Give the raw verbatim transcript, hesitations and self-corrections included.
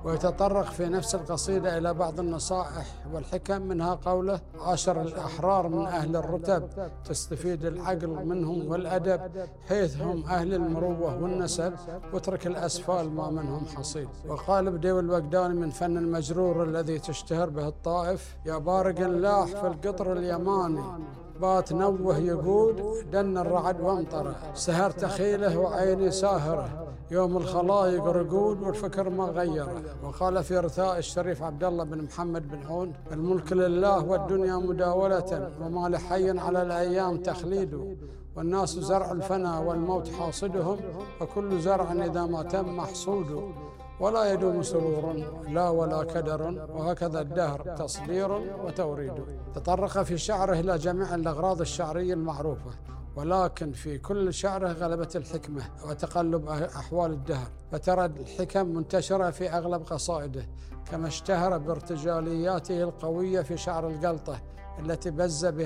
ويتطرق في نفس القصيدة إلى بعض النصائح والحكم، منها قوله: عاشر الأحرار من أهل الرتب، تستفيد العقل منهم والأدب، حيث هم أهل المروة والنسب، واترك الأسفال ما منهم حصيد. وقال بديو الوقداني من فن المجرور الذي تشتهر به الطائف: يا بارق لاح في القطر اليماني، بات نوه يقول دن الرعد وامطره، سهرت خيله وعيني ساهره، يوم الخلايق رقود والفكر ما غيره. وقال في رثاء الشريف عبد الله بن محمد بن عون: الملك لله والدنيا مداولة، وما لحي على الأيام تخليد، والناس زرع الفنا والموت حاصدهم، وكل زرع إذا ما تم محصود، ولا يدوم سرور لا ولا كدر، وهكذا الدهر تصدير وتوريد. تطرق في شعره إلى جميع الأغراض الشعرية المعروفة، ولكن في كل شعره غلبت الحكمة وتقلب أحوال الدهر، فترى الحكم منتشرة في أغلب قصائده، كما اشتهر بارتجالياته القوية في شعر القلطة التي بز بها